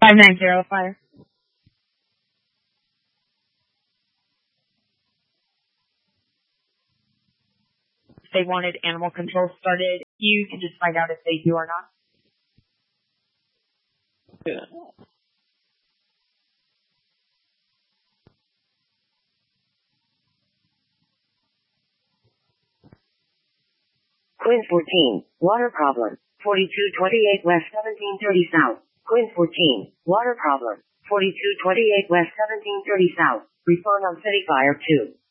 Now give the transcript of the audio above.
590 fire. If they wanted animal control started, you can just find out if they do or not. Yeah. Quinn 14, water problem. 4228 west 1730 south. Quinn 14, water problem. 4228 west 1730 south. Respond on City Fire 2.